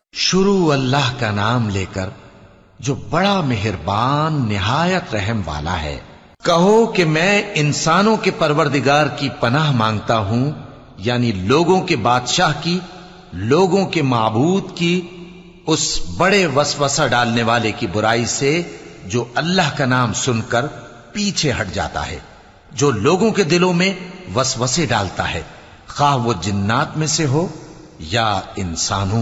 शुरू अल्लाह का नाम लेकर जो बड़ा मेहरबान निहायत रहम वाला है। कहो कि मैं इंसानों के परवरदिगार की पनाह मांगता हूं, यानी लोगों के बादशाह की, लोगों के माबूद की, उस बड़े वसवसा डालने वाले की बुराई से जो अल्लाह का नाम सुनकर पीछे हट जाता है, जो लोगों के दिलों में वसवसे डालता है, खा वो जिन्नात में से हो या इंसानों